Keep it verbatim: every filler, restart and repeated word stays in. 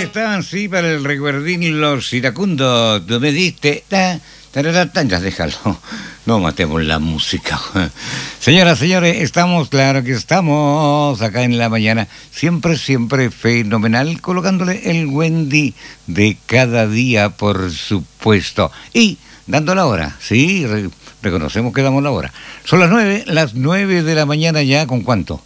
estaban, sí, para el recuerdín los iracundos. Tú me diste... Ta, tarara, ta, ya déjalo. No matemos la música. Señoras, señores, estamos, claro que estamos acá en la mañana. Siempre, siempre fenomenal, colocándole el Wendy de cada día, por supuesto. Y dando la hora, sí, re- reconocemos que damos la hora. Son las nueve, las nueve de la mañana ya, ¿con cuánto?